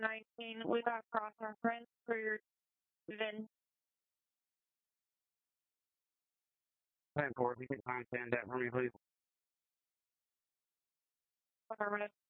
19, we got cross reference for your VIN. 10-4, if you can time stand that for me, please. Affirmative.